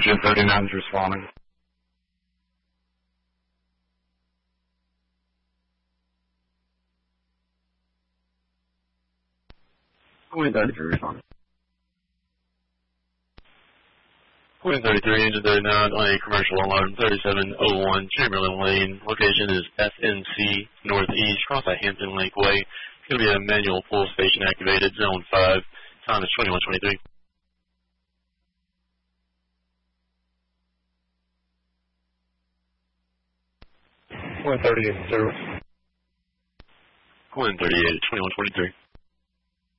Engine 39 is responding. Queen 33 responding. Queen 33, Engine 39 on a commercial alarm 3701 Chamberlain Lane. Location is FNC Northeast, cross at Hampton Lake Way. It's going to be a manual pull station activated, zone 5. Time is 21:23. Queen 38 service. Quinn 38 at 21:23.